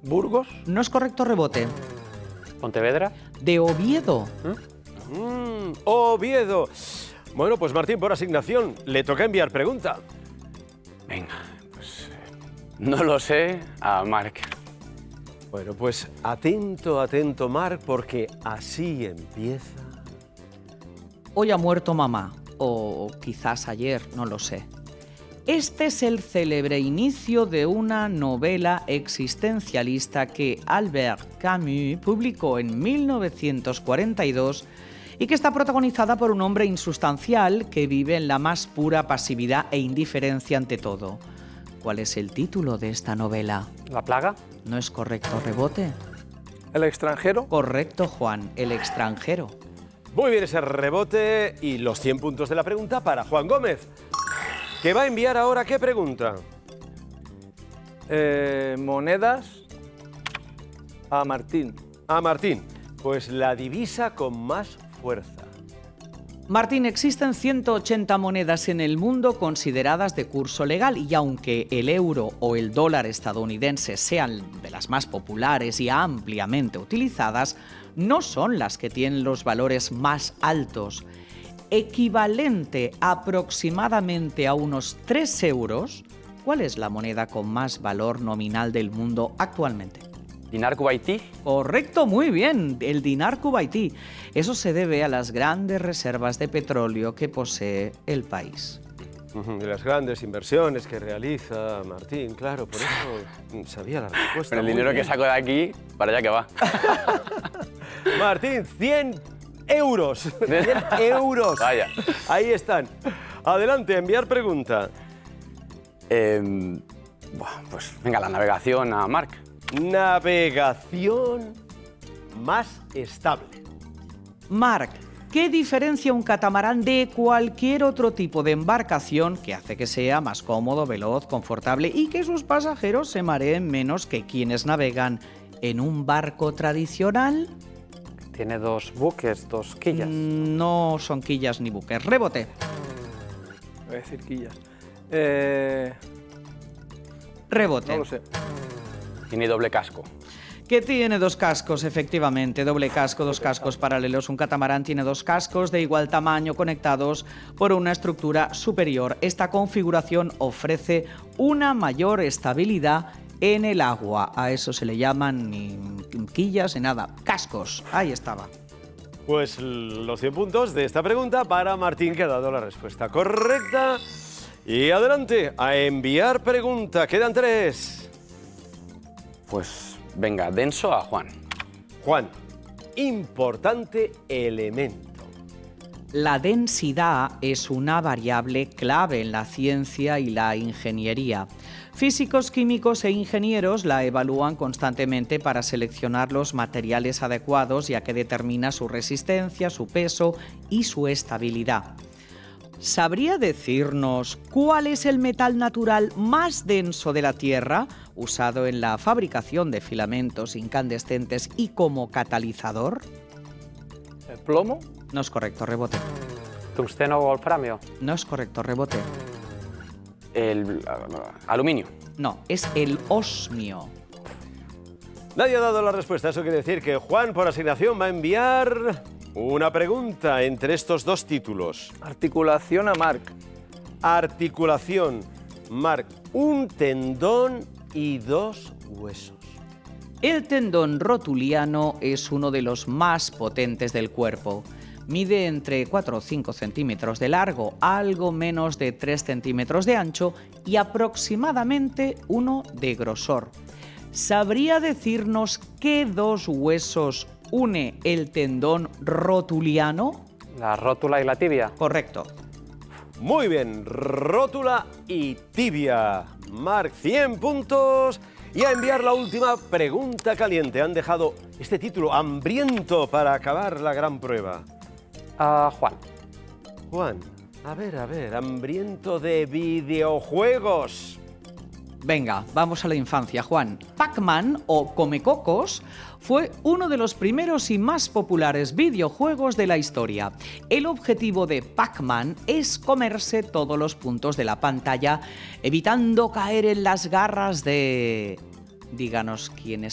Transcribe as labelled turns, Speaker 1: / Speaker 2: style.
Speaker 1: ¿Burgos?
Speaker 2: No es correcto, rebote.
Speaker 3: ¿Pontevedra?
Speaker 2: De Oviedo.
Speaker 4: Oviedo. Bueno, pues Martín, por asignación, le toca enviar pregunta.
Speaker 3: Venga, pues no lo sé, a Marc.
Speaker 4: Bueno, pues atento, atento, Marc, porque así empieza.
Speaker 2: Hoy ha muerto mamá, o quizás ayer, no lo sé. Este es el célebre inicio de una novela existencialista que Albert Camus publicó en 1942 y que está protagonizada por un hombre insustancial que vive en la más pura pasividad e indiferencia ante todo. ¿Cuál es el título de esta novela?
Speaker 3: ¿La plaga?
Speaker 2: No es correcto, rebote.
Speaker 1: ¿El extranjero?
Speaker 2: Correcto, Juan, El extranjero.
Speaker 4: Muy bien ese rebote y los 100 puntos de la pregunta para Juan Gómez, que va a enviar ahora ¿qué pregunta?
Speaker 1: Monedas a Martín.
Speaker 4: A Martín, pues la divisa con más fuerza.
Speaker 2: Martín, existen 180 monedas en el mundo consideradas de curso legal y aunque el euro o el dólar estadounidense sean de las más populares y ampliamente utilizadas, no son las que tienen los valores más altos. Equivalente aproximadamente a unos 3 euros, ¿cuál es la moneda con más valor nominal del mundo actualmente?
Speaker 3: ¿Dinar kuwaití?
Speaker 2: Correcto, muy bien, el dinar kuwaití. Eso se debe a las grandes reservas de petróleo que posee el país.
Speaker 4: De las grandes inversiones que realiza Martín, claro, por eso sabía la respuesta.
Speaker 3: Con el dinero que saco de aquí, para allá que va.
Speaker 4: Martín, 100 euros. 100 euros.
Speaker 3: Vaya.
Speaker 4: Ahí están. Adelante, enviar pregunta.
Speaker 3: Pues venga, la navegación a Marc.
Speaker 4: Navegación más estable.
Speaker 2: Marc, ¿qué diferencia un catamarán de cualquier otro tipo de embarcación que hace que sea más cómodo, veloz, confortable y que sus pasajeros se mareen menos que quienes navegan en un barco tradicional?
Speaker 3: Tiene 2 buques, 2 quillas.
Speaker 2: No son quillas ni buques. Rebote.
Speaker 1: Voy a decir quillas.
Speaker 2: Rebote.
Speaker 1: No lo sé.
Speaker 3: Tiene doble casco.
Speaker 2: Que tiene 2 cascos, efectivamente, doble casco, 2 cascos paralelos. Un catamarán tiene 2 cascos de igual tamaño conectados por una estructura superior. Esta configuración ofrece una mayor estabilidad en el agua. A eso se le llaman ni quillas ni nada, cascos. Ahí estaba.
Speaker 4: Pues los 100 puntos de esta pregunta para Martín, que ha dado la respuesta correcta. Y adelante, a enviar pregunta. Quedan 3.
Speaker 3: Pues venga, denso a Juan.
Speaker 4: Juan, importante elemento.
Speaker 2: La densidad es una variable clave en la ciencia y la ingeniería. Físicos, químicos e ingenieros la evalúan constantemente para seleccionar los materiales adecuados, ya que determina su resistencia, su peso y su estabilidad. ¿Sabría decirnos cuál es el metal natural más denso de la Tierra, usado en la fabricación de filamentos incandescentes y como catalizador?
Speaker 1: ¿El plomo?
Speaker 2: No es correcto, rebote.
Speaker 3: ¿Tungsteno o wolframio?
Speaker 2: No es correcto, rebote.
Speaker 3: El aluminio.
Speaker 2: No, es el osmio.
Speaker 4: Nadie ha dado la respuesta. Eso quiere decir que Juan, por asignación, va a enviar una pregunta entre estos 2 títulos.
Speaker 1: Articulación a Marc.
Speaker 4: Articulación. Marc, un tendón y 2 huesos.
Speaker 2: El tendón rotuliano es uno de los más potentes del cuerpo. Mide entre 4 o 5 centímetros de largo, algo menos de 3 centímetros de ancho y aproximadamente 1 de grosor. ¿Sabría decirnos qué 2 huesos une el tendón rotuliano?
Speaker 3: La rótula y la tibia.
Speaker 2: Correcto.
Speaker 4: Muy bien, rótula y tibia. Marc, 100 puntos. Y a enviar la última pregunta caliente. Han dejado este título hambriento para acabar la gran prueba.
Speaker 3: A Juan.
Speaker 4: Juan, a ver, hambriento de videojuegos.
Speaker 2: Venga, vamos a la infancia, Juan. Pac-Man, o Comecocos, fue uno de los primeros y más populares videojuegos de la historia. El objetivo de Pac-Man es comerse todos los puntos de la pantalla, evitando caer en las garras de... Díganos quién es